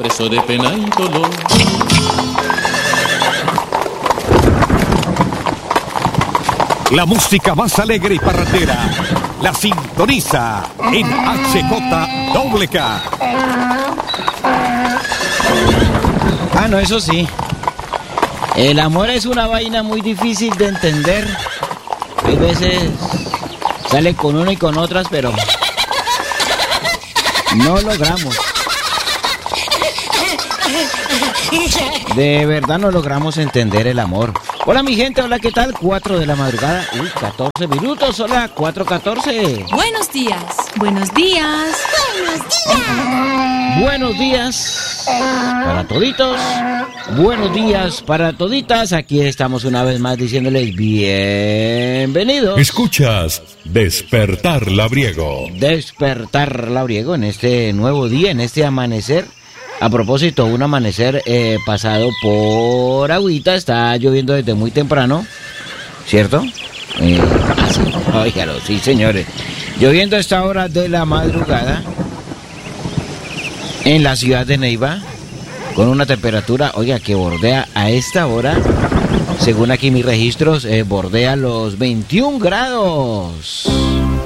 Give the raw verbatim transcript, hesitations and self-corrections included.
preso de pena y dolor. La música más alegre y parrandera la sintoniza en H J K K. Ah, no, eso sí. El amor es una vaina muy difícil de entender. Hay veces sale con uno y con otras, pero no logramos. De verdad no logramos entender el amor. Hola mi gente, hola, ¿qué tal? cuatro de la madrugada, uy, catorce minutos, hola, cuatro catorce. Buenos días, buenos días. Buenos días. Buenos días para toditos, buenos días para toditas. Aquí estamos una vez más diciéndoles bienvenidos. Escuchas Despertar Labriego. Despertar Labriego en este nuevo día, en este amanecer. A propósito, un amanecer eh, pasado por agüita, está lloviendo desde muy temprano, ¿cierto? Eh, ah, sí, óigalo, sí señores. Lloviendo a esta hora de la madrugada en la ciudad de Neiva, con una temperatura, oiga, que bordea a esta hora, según aquí mis registros, eh, bordea los veintiún grados.